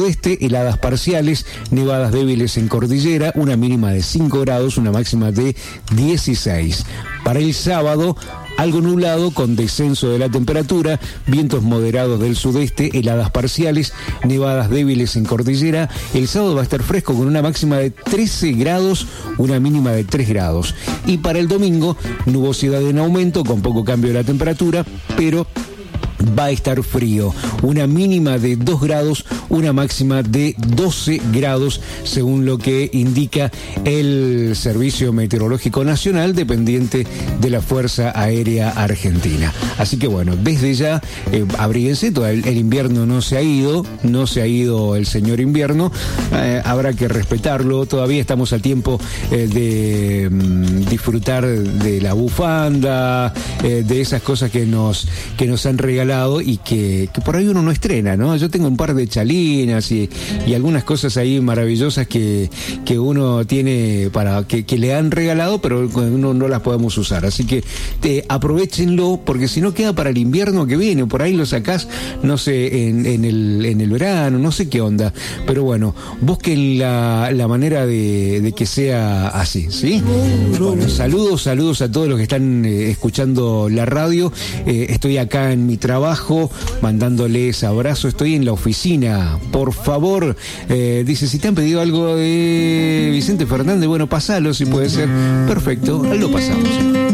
sudeste, heladas parciales, nevadas débiles en cordillera, una mínima de 5 grados, una máxima de 16. Para el sábado, algo nublado con descenso de la temperatura, vientos moderados del sudeste, heladas parciales, nevadas débiles en cordillera. El sábado va a estar fresco con una máxima de 13 grados, una mínima de 3 grados. Y para el domingo, nubosidad en aumento con poco cambio de la temperatura, pero va a estar frío, una mínima de 2 grados, una máxima de 12 grados, según lo que indica el Servicio Meteorológico Nacional, dependiente de la Fuerza Aérea Argentina. Así que bueno, desde ya, abríguense, el invierno no se ha ido el señor invierno, habrá que respetarlo, todavía estamos a tiempo de disfrutar de la bufanda, de esas cosas que nos han regalado y que por ahí uno no estrena, ¿no? Yo tengo un par de chalinas y algunas cosas ahí maravillosas que uno tiene que le han regalado, pero uno no las podemos usar. Así que aprovéchenlo, porque si no queda para el invierno que viene, por ahí lo sacás, no sé, en el verano, no sé qué onda. Pero bueno, busquen la manera de que sea así, ¿sí? Bueno, saludos a todos los que están escuchando la radio. Estoy acá en mi trabajo, mandándoles abrazo. Estoy en la oficina, por favor. Dice, si te han pedido algo de Vicente Fernández, bueno, pasalo si puede ser. Perfecto, lo pasamos.